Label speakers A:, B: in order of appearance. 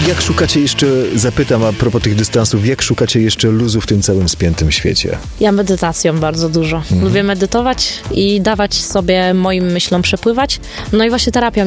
A: Jak szukacie jeszcze, zapytam a propos tych dystansów, jak szukacie jeszcze luzu w tym całym spiętym świecie?
B: Ja medytacją bardzo dużo. Lubię medytować i dawać sobie moim myślom przepływać. No i właśnie terapia mi